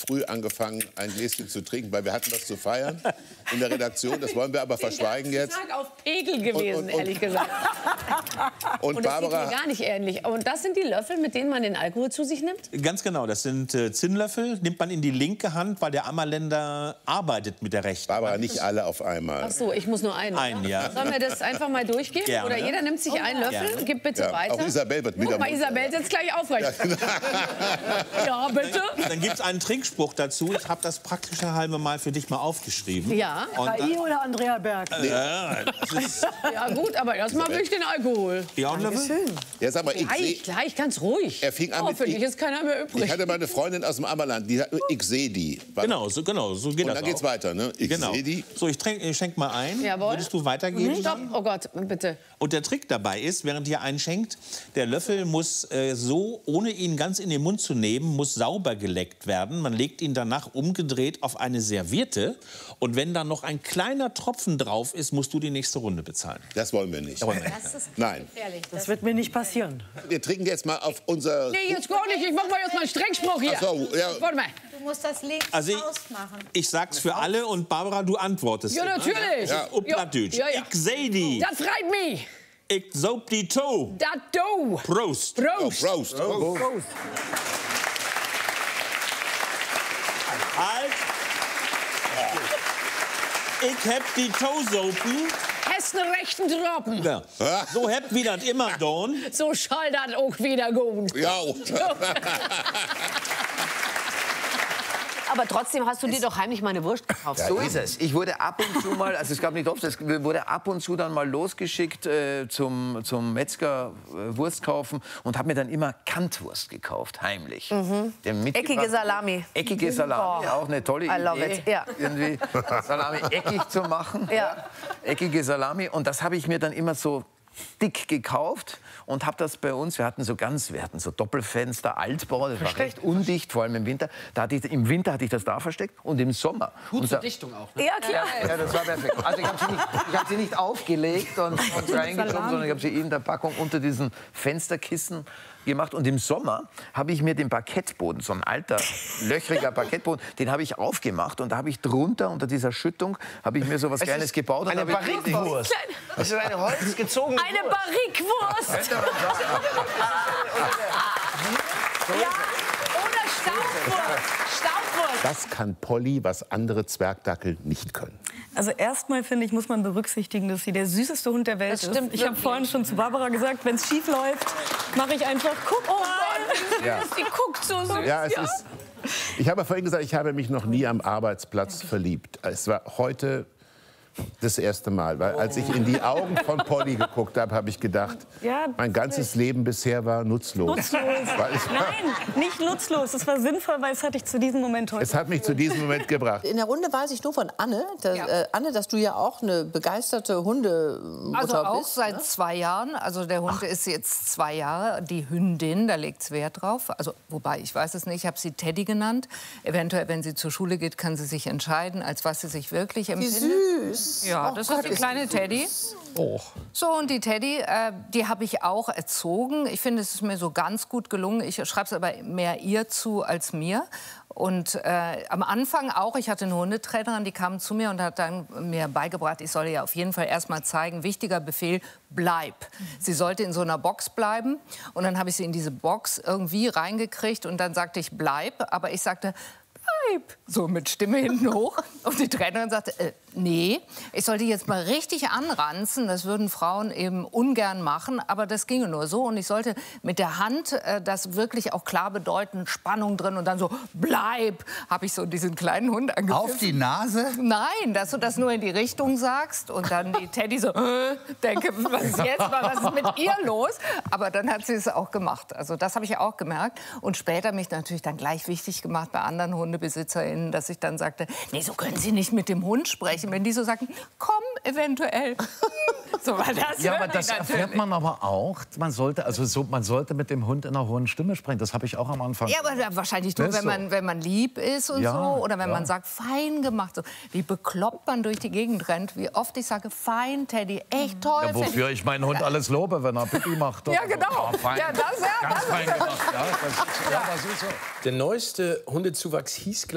früh angefangen, ein Gläschen zu trinken, weil wir hatten was zu feiern in der Redaktion. Das wollen wir aber verschweigen jetzt. Tag auf Pegel gewesen, ehrlich gesagt. Und das Barbara, sieht mir gar nicht ähnlich. Und das sind die Löffel, mit denen man den Alkohol zu sich nimmt? Ganz genau, das sind Zinnlöffel. Nimmt man in die linke Hand, weil der Ammerländer arbeitet mit der rechten. Barbara, nicht alle auf einmal. Ach so, ich muss nur einen. Einen, ja. Sollen wir das einfach mal durchgehen? Gerne. Oder jeder nimmt sich einen Löffel? Gerne. Gib bitte Ja, weiter. auch Isabel wird wieder. Guck mal, Isabel sitzt gleich aufrecht. Ja, bitte. Dann gibt es einen Trinkspruch dazu. Ich habe das praktische halbe Mal für dich mal aufgeschrieben. Ja. KI oder Andrea Berg? Ja, das ist Ja gut, aber erstmal will ich den Alkohol. ja, ein Löffel. Ja, sag mal, Gleich, ganz ruhig. Er fing an mit Hoffentlich ist keiner mehr übrig. Ich hatte mal eine Freundin aus dem Ammerland, die sagt, ich sehe die. Genau, so geht Und das dann auch. geht's weiter, ne? Ich Genau. sehe die. So, ich schenk mal ein. Jawohl. Würdest du weitergeben? Stopp, oh Gott, bitte. Und der Trick dabei ist, während ihr einschenkt, der Löffel muss so, ohne ihn ganz in den Mund zu nehmen, muss sauber geleckt werden. Man legt ihn danach umgedreht auf eine Serviette. Und wenn da noch ein kleiner Tropfen drauf ist, musst du die nächste Runde bezahlen. Das wollen wir nicht. Das ist Nein. gefährlich. Das wird mir nicht passieren. Wir trinken jetzt mal auf unser... Nee, jetzt gar nicht. Ich mach mal jetzt mal einen Strengspruch hier. Ach so, ja. Warte mal. Du musst das links Also ausmachen. ich sag's für alle und Barbara, du antwortest. Ja, natürlich. Ja. Auf Plattdeutsch. Ja, ja. Ich seh die. Das freut mich. Ich soap die Toe. Das du. Prost. Oh, Prost. Prost. Halt. Ich hab die Toe-Sopen. Hast einen rechten Tropfen. Ja. So habt wie das immer don. So schall das auch wieder gut. Ja. Aber trotzdem hast du dir doch heimlich mal eine Wurst gekauft. So ist es. Ich wurde ab und zu mal, also es gab nicht oft, es wurde ab und zu dann mal losgeschickt zum Metzger Wurst kaufen und habe mir dann immer Kantwurst gekauft, heimlich. Eckige Salami. Eckige Salami, auch eine tolle I love Idee, it, ja. irgendwie Salami eckig zu machen. Ja. Eckige Salami und das habe ich mir dann immer so dick gekauft und habe das bei uns, wir hatten so Doppelfenster, Altbau, das war recht undicht, vor allem im Winter. Im Winter hatte ich das da versteckt und im Sommer. Gut zur Dichtung auch, ne? Ja, klar. Ja, das war perfekt. Also ich habe sie nicht aufgelegt und reingeschoben, sondern ich habe sie in der Packung unter diesen Fensterkissen gemacht. Und im Sommer habe ich mir den Parkettboden, so ein alter, löchriger Parkettboden, den habe ich aufgemacht und da habe ich drunter, unter dieser Schüttung, habe ich mir so was Kleines gebaut. Eine und habe ich- Barrique-Wurst. Das ist eine holzgezogene Eine Barrique-Wurst. Ja, oder Staubwurst. Staubwurst. Das kann Polly, was andere Zwergdackel nicht können. Also erstmal, finde ich, muss man berücksichtigen, dass sie der süßeste Hund der Welt Das stimmt ist. Ich habe vorhin schon zu Barbara gesagt, wenn es schief läuft, mache ich einfach, guck mal. Ja. Die guckt so süß. Ja, es ist. Ich habe vorhin gesagt, ich habe mich noch nie am Arbeitsplatz verliebt. Es war heute das erste Mal, weil als ich in die Augen von Polly geguckt habe, habe ich gedacht, Ja, mein ganzes Leben bisher war nutzlos. Nutzlos. Weil ich, Nein, nicht nutzlos. Es war sinnvoll, weil es hat dich zu diesem Moment heute. es hat mich zu diesem Moment gebracht. In der Runde weiß ich nur von Anne, Anne, dass du ja auch eine begeisterte Hundemutter Also auch bist. seit 2 Jahren. Also der Hund ist jetzt 2 Jahre. Die Hündin, da legt es Wert drauf. Also, wobei, ich weiß es nicht, ich habe sie Teddy genannt. Eventuell, wenn sie zur Schule geht, kann sie sich entscheiden, als was sie sich wirklich Wie empfindet. süß. Ja, Oh das Gott, ist die kleine Teddy. So, und die Teddy, die habe ich auch erzogen. Ich finde, es ist mir so ganz gut gelungen. Ich schreibe es aber mehr ihr zu als mir. Und am Anfang auch, ich hatte eine Hundetrainerin, die kam zu mir und hat dann mir beigebracht, ich solle ja auf jeden Fall erst mal zeigen, wichtiger Befehl, bleib. Sie sollte in so einer Box bleiben. Und dann habe ich sie in diese Box irgendwie reingekriegt und dann sagte ich, bleib. Aber ich sagte, bleib. So mit Stimme hinten hoch. Und die Trainerin sagte, nee, ich sollte jetzt mal richtig anranzen. Das würden Frauen eben ungern machen, aber das ginge nur so. Und ich sollte mit der Hand das wirklich auch klar bedeuten, Spannung drin. Und dann so, bleib, habe ich so diesen kleinen Hund angepfiffen. Auf die Nase? Nein, dass du das nur in die Richtung sagst. Und dann die Teddy so, denke, was ist jetzt, was ist mit ihr los? Aber dann hat sie es auch gemacht. Also das habe ich auch gemerkt. Und später mich natürlich dann gleich wichtig gemacht bei anderen HundebesitzerInnen, dass ich dann sagte, nee, so können Sie nicht mit dem Hund sprechen. Wenn die so sagen, komm, eventuell. So war das. Ja, aber das erfährt man aber auch. Man sollte mit dem Hund in einer hohen Stimme sprechen. Das habe ich auch am Anfang. Ja, aber wahrscheinlich nur, Das ist wenn man lieb ist und Ja, so. Oder wenn ja. man sagt, fein gemacht. So. Wie bekloppt man durch die Gegend rennt. Wie oft ich sage, fein, Teddy, echt toll. Ja, wofür ich meinen Hund alles lobe, wenn er Pipi macht. Ja, genau. Ja, fein. Ja, das, ja, Ganz das fein gemacht. Ja, das ist so. Der neueste Hundezuwachs hieß,